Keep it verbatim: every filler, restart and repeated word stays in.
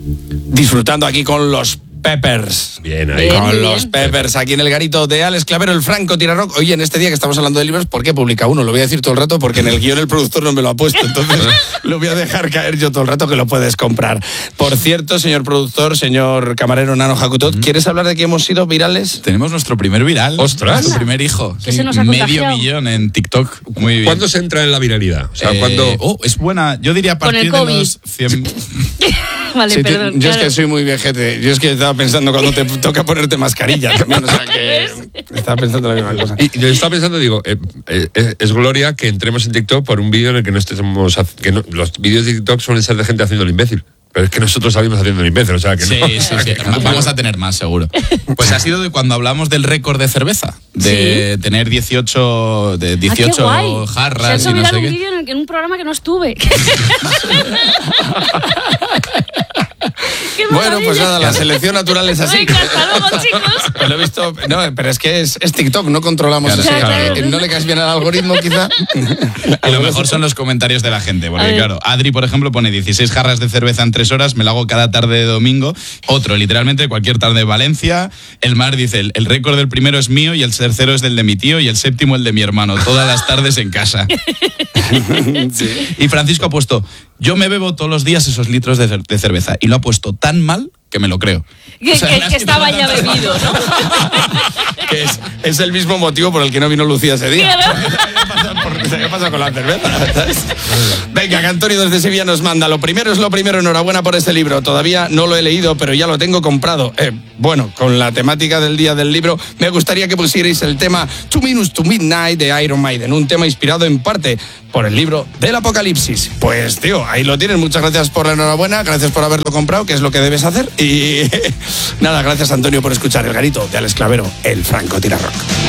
disfrutando aquí con los Peppers. Bien, ahí. Bien, con bien. los Peppers, aquí en el garito de Alex Clavero, el Franco Tirarrock. Oye, en este día que estamos hablando de libros, ¿por qué publica uno? Lo voy a decir todo el rato porque en el guión el productor no me lo ha puesto, entonces lo voy a dejar caer yo todo el rato que lo puedes comprar. Por cierto, señor productor, señor camarero Nano Jacutot, ¿quieres hablar de que hemos sido virales? Tenemos nuestro primer viral. ¡Ostras! Nuestro primer hijo. Que se nos ha Medio contagiado. millón en TikTok. Muy bien. ¿Cuándo se entra en la viralidad? O sea, Eh, ¿cuándo...? oh, es buena. Yo diría a Con el partir de COVID. los cien... Vale, Sí, te- perdón. yo es claro. que soy muy viejete. Yo es que estaba pensando cuando te toca ponerte mascarilla también, o sea que estaba pensando la misma cosa. Y yo estaba pensando, digo, eh, eh, es, es gloria que entremos en TikTok por un vídeo en el que no estemos... haz- que no- los vídeos de TikTok suelen ser de gente haciendo el imbécil. Pero es que nosotros salimos haciendo el imbécil, o sea que Sí, no. sí, sí. Vamos a tener más, seguro. Pues ha sido de cuando hablamos del récord de cerveza. De tener dieciocho, de Ah, qué dieciocho guay. Se ha jarras hecho y no viral sé un qué. vídeo en, el que- en un programa que no estuve. Qué Bueno, pues maravilla. nada, la selección natural es así. Venga, hasta luego, chicos. Pues lo he visto, no, pero es que es, es TikTok, no controlamos Claro, eso. sí, claro. Eh, No le caes bien al algoritmo, quizá. A lo mejor son los comentarios de la gente, A porque ver. claro, Adri, por ejemplo, pone dieciséis jarras de cerveza en tres horas, me la hago cada tarde de domingo. Otro, literalmente, cualquier tarde de Valencia. El Mar dice, el, el récord del primero es mío y el tercero es del de mi tío y el séptimo el de mi hermano, todas las tardes en casa. Y Francisco ha puesto, yo me bebo todos los días esos litros de, cer- de cerveza. Y lo ha puesto tan mal que me lo creo. Que, O sea, que- le has que estaba quitado ya tanta- bebido, ¿no? Que es, es el mismo motivo por el que no vino Lucía ese día. Claro. ¿Qué ha pasado con la cerveza? ¿Sabes? Venga, que Antonio desde Sevilla nos manda. Lo primero es lo primero, enhorabuena por este libro. Todavía no lo he leído, pero ya lo tengo comprado. Eh, bueno, con la temática del día del libro, me gustaría que pusierais el tema Two Minutes to Midnight de Iron Maiden, un tema inspirado en parte por el libro del Apocalipsis. Pues, tío, ahí lo tienes. Muchas gracias por la enhorabuena, gracias por haberlo comprado, que es lo que debes hacer. Y nada, gracias, Antonio, por escuchar El Garito de Alex Clavero, el Franco Tirarrock.